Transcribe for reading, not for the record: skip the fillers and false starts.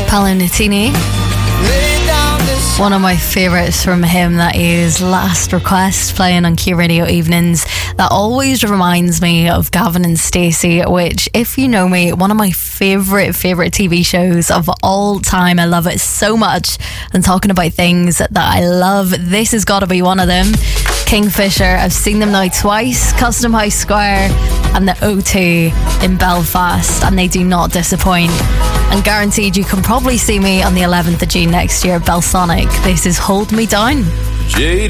Paolo Nutini. One of my favourites from him, that is Last Request, playing on Q Radio Evenings. That always reminds me of Gavin and Stacey, which, if you know me, one of my favourite TV shows of all time. I love it so much. And talking about things that I love, this has got to be one of them. Kingfisher. I've seen them now twice, Custom House Square and the O2 in Belfast, and they do not disappoint. And guaranteed you can probably see me on the 11th of June next year at Belsonic. This is Hold Me Down.